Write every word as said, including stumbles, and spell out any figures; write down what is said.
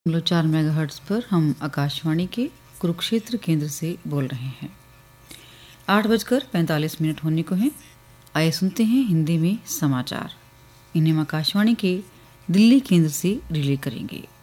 Kilo चार megahertz पर हम आकाशवाणी के कुरुक्षेत्र केंद्र से बोल रहे हैं। आठ बजकर पैंतालीस मिनट होने को हैं। आइए सुनते हैं हिंदी में समाचार। इन्हें हम आकाशवाणी के दिल्ली केंद्र से रिले करेंगे।